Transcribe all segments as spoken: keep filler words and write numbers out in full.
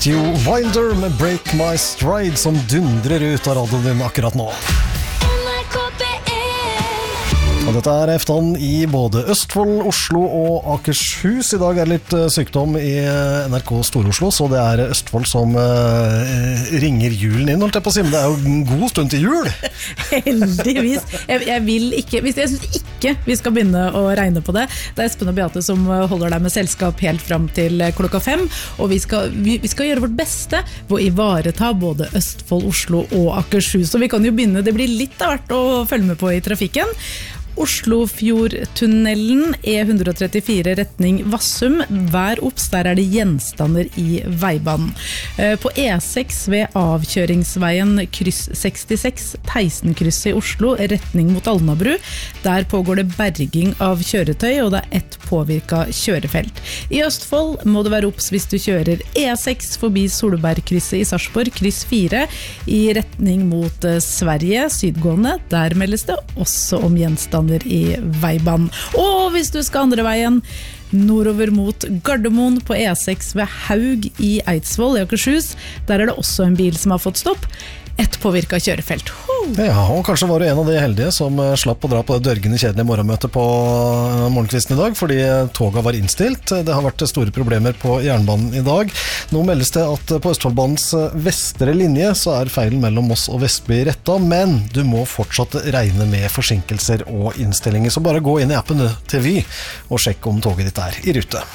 Matthew Wilder med Break My Stride som dundrer ut av radioen din akkurat nå. Og dette er Eftan i både Østfold, Oslo og Akershus. I dag er det litt sykdom i N R K Stor-Oslo, så det er Østfold som uh, ringer julen inn, holdt jeg på å si, men det er jo en god stund til jul. Heldigvis. Jeg, jeg vil ikke, jeg synes ikke vi skal begynne å regne på det. Det er Espen og Beate som holder deg med selskap helt frem til klokka fem, og vi skal, vi, vi skal gjøre vårt beste for å ivareta både Østfold, Oslo og Akershus. Så vi kan jo begynne, det blir litt av hvert å følge med på i trafikken. Oslofjordtunnelen E ett trettifire retning Vassum. Hver opps, der er det gjenstander i veibanen. På E seks ved avkjøringsveien kryss sekstiseks, Teisenkrysset i Oslo, retning mot Alnabru. Der pågår det berging av kjøretøy, og det er ett påvirket kjørefelt. I Østfold må det være opps hvis du kjører E seks forbi Solbergkrysset i Sarpsborg, kryss fire, i retning mot Sverige, sydgående. Der meldes det også om gjenstander i veibanen. Og hvis du skal andre veien nordover mot Gardermoen på E seks ved Haug i Eidsvoll i Akershus, der er det også en bil som har fått stopp. Et påvirket kjørefelt. Ja, og kanskje var du en av de heldige som slapp å dra på det dørgende kjedelige morgenmøtet på morgenkvisten i dag, fordi toget var innstilt. Det har vært store problemer på jernbanen i dag. Nå meldes det at på Østfoldbanens vestre linje så er feilen mellom Moss og Vestby rettet, men du må fortsatt regne med forsinkelser og innstillinger. Så bare gå inn i appen til Vy og sjekk om toget ditt er i rute.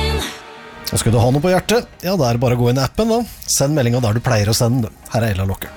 Og skal du ha noe på hjertet, ja, det er bare å gå inn i appen da. Send meldingen der du pleier å sende. Her er Ella Lokke.